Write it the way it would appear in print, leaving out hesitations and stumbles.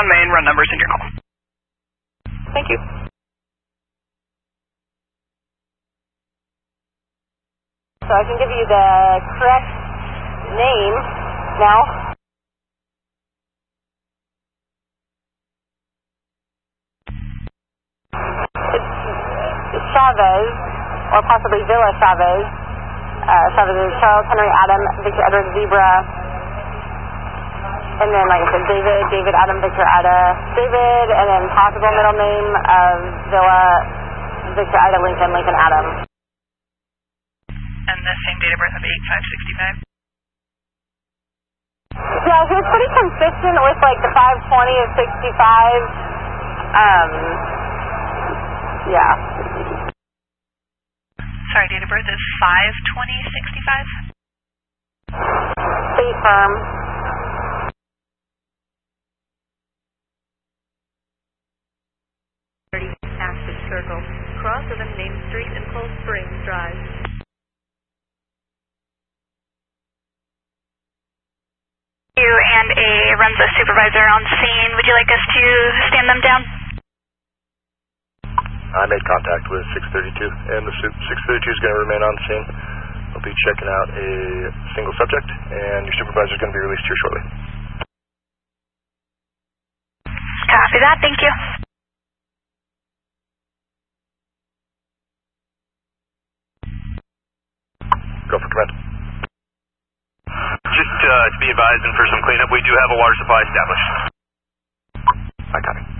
on main, run numbers in your call. Thank you. So I can give you the correct name now. It's Chavez, or possibly Villa Chavez. Chavez is Charles Henry Adam, Victor Edward Zebra. And then, like I said, David Adam, Victor Ada, David, and then possible middle name of Villa, Victor Ida Lincoln, Lincoln Adam. And the same date of birth of 8565? Yeah, he was pretty consistent with like the 520 of 65. Yeah. Sorry, date of birth is 5/20/65? State firm. Aspen Circle, cross of Main Street and Cold Springs Drive. You and a Renza supervisor on scene. Would you like us to stand them down? I made contact with 632, and the 632 is going to remain on scene. We'll be checking out a single subject, and your supervisor is going to be released here shortly. Copy that. Thank you. Go for command. Just to be advised and for some cleanup, we do have a water supply established. I copy.